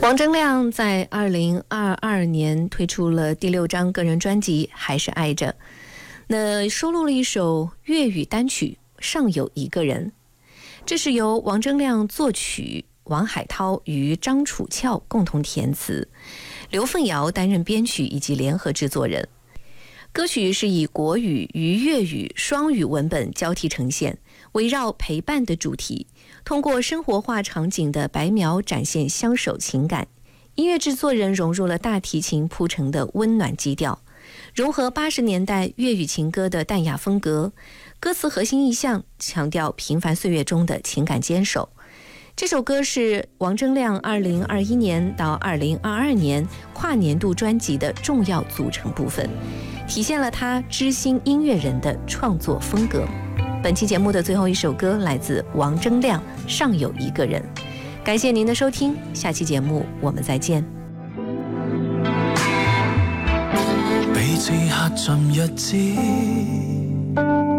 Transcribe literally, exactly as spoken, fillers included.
王铮亮在二零二二年推出了第六张个人专辑《还是爱着》，那收录了一首粤语单曲《尚有一个人》，这是由王铮亮作曲，王海涛与张楚翘共同填词，刘凤瑶担任编曲以及联合制作人。歌曲是以国语与粤语双语文本交替呈现，围绕陪伴的主题，通过生活化场景的白描展现相守情感。音乐制作人融入了大提琴铺成的温暖基调，融合八十年代粤语情歌的淡雅风格，歌词核心意象强调平凡岁月中的情感坚守。这首歌是王铮亮二零二一年到二零二二年跨年度专辑的重要组成部分，体现了他知心音乐人的创作风格。本期节目的最后一首歌来自王铮亮，《尚有一个人》。感谢您的收听，下期节目我们再见。 被此刻浸日子